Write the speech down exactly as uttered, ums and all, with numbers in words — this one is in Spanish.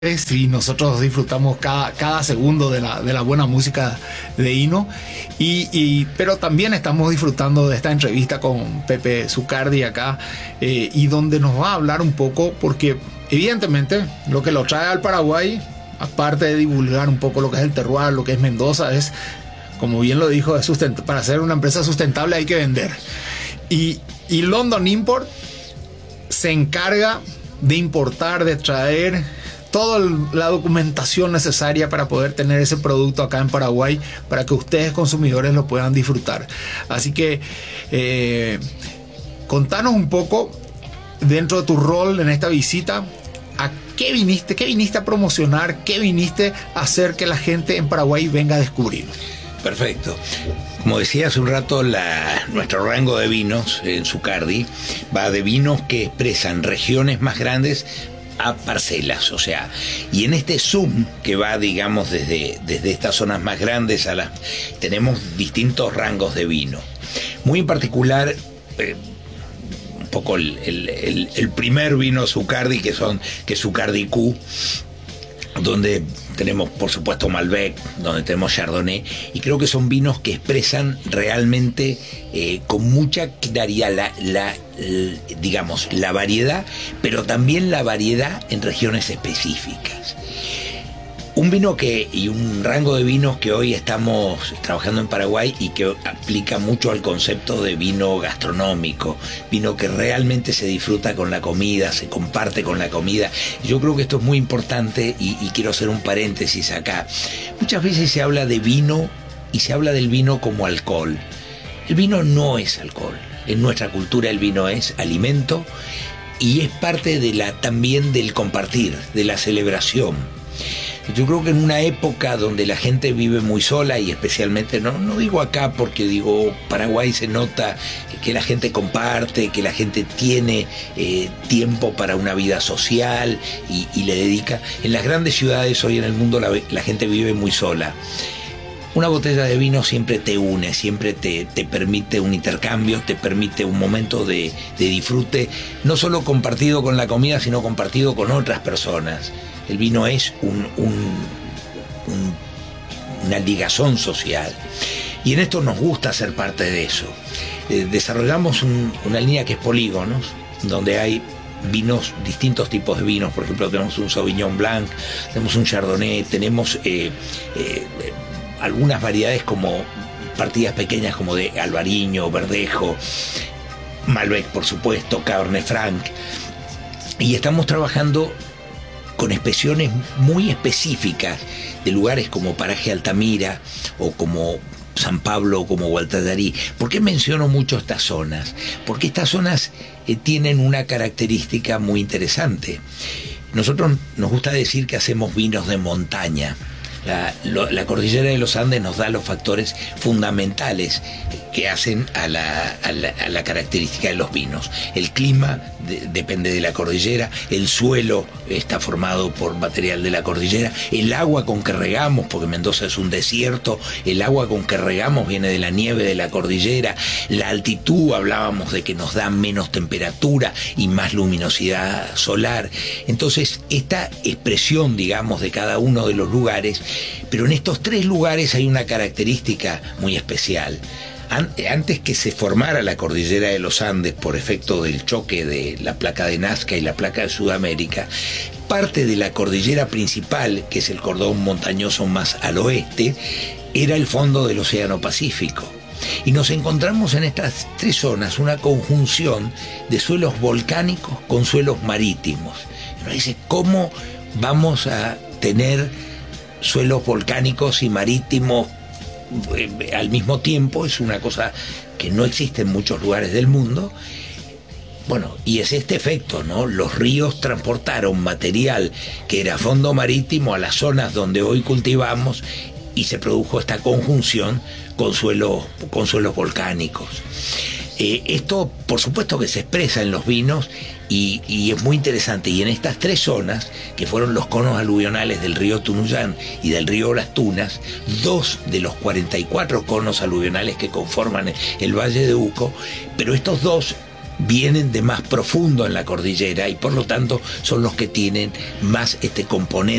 y nosotros disfrutamos cada, cada segundo de la, de la buena música de Hino, y, y, pero también estamos disfrutando de esta entrevista con Pepe Zucardi acá, eh, y donde nos va a hablar un poco, porque evidentemente lo que lo trae al Paraguay, aparte de divulgar un poco lo que es el terroir, lo que es Mendoza, es, como bien lo dijo, es sustent- para ser una empresa sustentable hay que vender, y, y London Import se encarga de importar, de traer toda la documentación necesaria para poder tener ese producto acá en Paraguay, para que ustedes consumidores lo puedan disfrutar. Así que eh, contanos un poco, dentro de tu rol en esta visita, a qué viniste, qué viniste a promocionar, qué viniste a hacer que la gente en Paraguay venga a descubrir. Perfecto. Como decía hace un rato, la, nuestro rango de vinos en Zucardi va de vinos que expresan regiones más grandes a parcelas, o sea, y en este zoom que va, digamos, desde, desde estas zonas más grandes a las, tenemos distintos rangos de vino. Muy en particular, eh, un poco el, el, el, el primer vino Zucardi, que son, que es Zucardi Q, donde tenemos, por supuesto, Malbec, donde tenemos Chardonnay, y creo que son vinos que expresan realmente eh, con mucha claridad la, la, la, digamos, la variedad, pero también la variedad en regiones específicas. Un vino que, y un rango de vinos que hoy estamos trabajando en Paraguay y que aplica mucho al concepto de vino gastronómico, vino que realmente se disfruta con la comida, se comparte con la comida. Yo creo que esto es muy importante y, y quiero hacer un paréntesis acá. Muchas veces se habla de vino y se habla del vino como alcohol. El vino no es alcohol. En nuestra cultura el vino es alimento y es parte de la, también del compartir, de la celebración. Yo creo que en una época donde la gente vive muy sola, y especialmente, no, no digo acá porque digo Paraguay, se nota que la gente comparte, que la gente tiene eh, tiempo para una vida social y, y le dedica. En las grandes ciudades hoy en el mundo la, la gente vive muy sola. Una botella de vino siempre te une, siempre te, te permite un intercambio, te permite un momento de, de disfrute, no solo compartido con la comida, sino compartido con otras personas. El vino es un, un, un, una ligazón social, y en esto nos gusta ser parte de eso. Eh, desarrollamos un, una línea que es Polígonos, donde hay vinos, distintos tipos de vinos. Por ejemplo, tenemos un Sauvignon Blanc, tenemos un Chardonnay, tenemos eh, eh, algunas variedades como partidas pequeñas como de Albariño, Verdejo, Malbec, por supuesto, Cabernet Franc, y estamos trabajando con expresiones muy específicas de lugares como Paraje Altamira o como San Pablo o como Gualtallarí. ¿Por qué menciono mucho estas zonas? Porque estas zonas eh, tienen una característica muy interesante. Nosotros nos gusta decir que hacemos vinos de montaña. La, lo, la cordillera de los Andes nos da los factores fundamentales que hacen a la, a la, a la característica de los vinos. El clima de, depende de la cordillera, el suelo está formado por material de la cordillera, el agua con que regamos, porque Mendoza es un desierto, el agua con que regamos viene de la nieve de la cordillera, la altitud, hablábamos de que nos da menos temperatura y más luminosidad solar. Entonces, esta expresión, digamos, de cada uno de los lugares, pero en estos tres lugares hay una característica muy especial. Antes que se formara la cordillera de los Andes por efecto del choque de la placa de Nazca y la placa de Sudamérica, parte de la cordillera principal, que es el cordón montañoso más al oeste, era el fondo del Océano Pacífico. Y nos encontramos en estas tres zonas una conjunción de suelos volcánicos con suelos marítimos. Y uno dice, ¿cómo vamos a tener suelos volcánicos y marítimos al mismo tiempo? Es una cosa que no existe en muchos lugares del mundo. Bueno, y es este efecto, ¿no? Los ríos transportaron material que era fondo marítimo a las zonas donde hoy cultivamos, y se produjo esta conjunción con suelos, con suelos volcánicos. Eh, esto, por supuesto, que se expresa en los vinos y, y es muy interesante. Y en estas tres zonas, que fueron los conos aluvionales del río Tunuyán y del río Las Tunas, dos de los cuarenta y cuatro conos aluvionales que conforman el Valle de Uco, pero estos dos vienen de más profundo en la cordillera y por lo tanto son los que tienen más este componente